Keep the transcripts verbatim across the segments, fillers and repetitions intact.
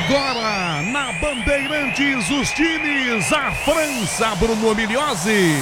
Agora, na Bandeirantes, os times, a França, Bruno Migliozzi.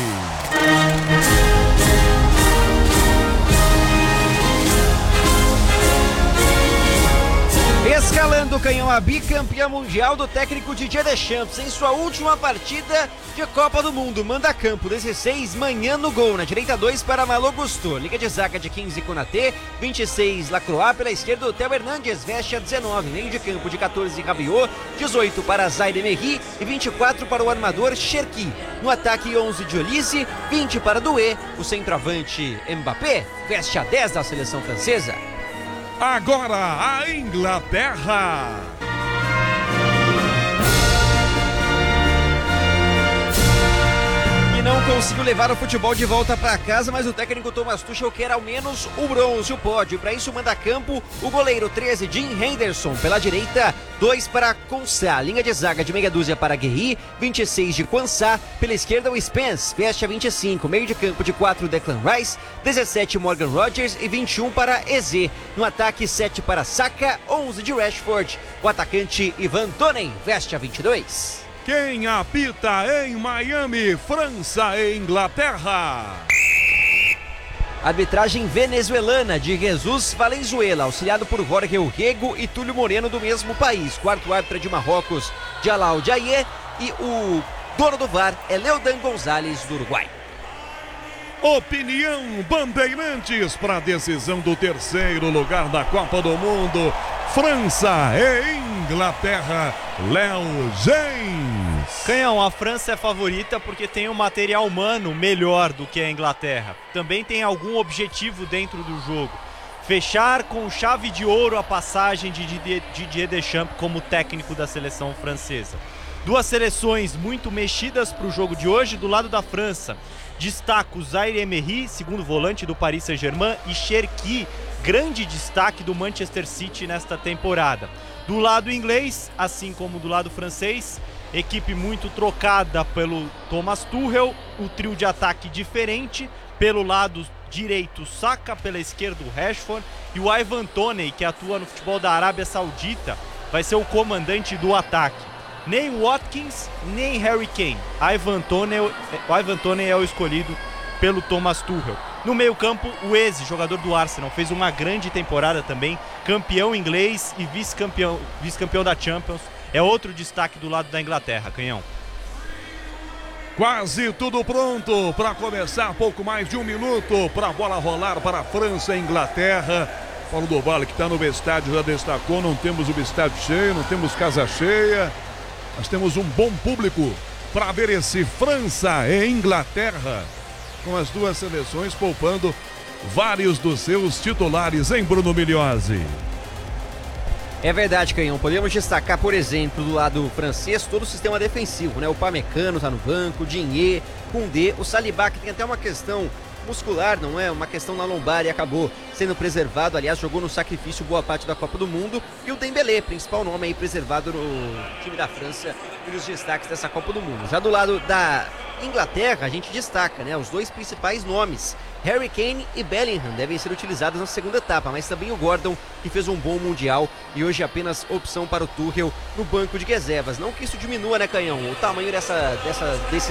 Escalando o canhão, a bicampeã mundial do técnico Didier Deschamps em sua última partida de Copa do Mundo. Manda campo, dezesseis, Manhã no gol. Na direita, dois para Malo Gusto. Liga de zaga de quinze, Konaté. vinte e seis, Lacroix. Pela esquerda, o Theo Hernandes veste a dezenove. Meio de campo de quatorze, Rabiot. dezoito para Zaire Emery. E vinte e quatro para o armador Cherki. No ataque, onze de Olise. vinte para Doué. O centroavante Mbappé veste a dez da seleção francesa. Agora a Inglaterra. Não conseguiu levar o futebol de volta para casa, mas o técnico Thomas Tuchel quer ao menos o bronze, o pódio. Para isso manda a campo o goleiro treze, Jim Henderson. Pela direita, dois para Konsa. Linha de zaga de meia dúzia para Guerri, vinte e seis de Quansah. Pela esquerda, o Spence, veste a vinte e cinco. Meio de campo de quatro, Declan Rice, dezessete, Morgan Rogers e vinte e um para Eze. No ataque, sete para Saka, onze de Rashford. O atacante Ivan Toney veste a vinte e dois. Quem apita em Miami, França e Inglaterra? Arbitragem venezuelana de Jesus Valenzuela, auxiliado por Jorge Urrego e Túlio Moreno do mesmo país. Quarto árbitro de Marrocos, Jalal Jaye, e o dono do V A R é Leodan Gonzalez do Uruguai. Opinião Bandeirantes para a decisão do terceiro lugar da Copa do Mundo. França e Inglaterra, Léo James. Canhão, a França é favorita porque tem um material humano melhor do que a Inglaterra. Também tem algum objetivo dentro do jogo. Fechar com chave de ouro a passagem de Didier Deschamps como técnico da seleção francesa. Duas seleções muito mexidas para o jogo de hoje. Do lado da França, destaco Zaire Emery, segundo volante do Paris Saint-Germain, e Cherki, grande destaque do Manchester City nesta temporada. Do lado inglês, assim como do lado francês, equipe muito trocada pelo Thomas Tuchel, o trio de ataque diferente. Pelo lado direito, Saka, pela esquerda, o Rashford, e o Ivan Toney, que atua no futebol da Arábia Saudita, vai ser o comandante do ataque. Nem Watkins, nem Harry Kane. Ivan Toney, o Ivan Toney é o escolhido pelo Thomas Tuchel. No meio-campo, o Eze, jogador do Arsenal, fez uma grande temporada também, campeão inglês e vice-campeão, vice-campeão da Champions. É outro destaque do lado da Inglaterra, Canhão. Quase tudo pronto para começar, pouco mais de um minuto para a bola rolar para a França e Inglaterra. Paulo do Vale, que está no estádio, já destacou, não temos o estádio cheio, não temos casa cheia. Nós temos um bom público para ver esse França e Inglaterra, com as duas seleções poupando vários dos seus titulares, em Bruno Migliozzi. É verdade, Canhão. Podemos destacar, por exemplo, do lado francês, todo o sistema defensivo, né? O Pamecano tá no banco, o Digne, Koundé, o Saliba, que tem até uma questão muscular, não é? Uma questão na lombar e acabou sendo preservado. Aliás, jogou no sacrifício boa parte da Copa do Mundo. E o Dembélé, principal nome aí preservado no time da França e nos destaques dessa Copa do Mundo. Já do lado da Inglaterra, a gente destaca, né? Os dois principais nomes, Harry Kane e Bellingham, devem ser utilizados na segunda etapa, mas também o Gordon, que fez um bom Mundial e hoje apenas opção para o Tuchel no banco de reservas. Não que isso diminua, né, Canhão, o tamanho dessa, dessa, desse